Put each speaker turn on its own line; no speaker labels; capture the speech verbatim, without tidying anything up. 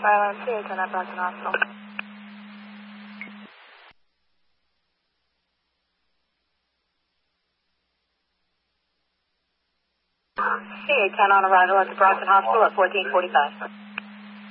Five one two, ten at Brockton Hospital. C A ten on arrival at the Brockton Hospital at fourteen forty-five.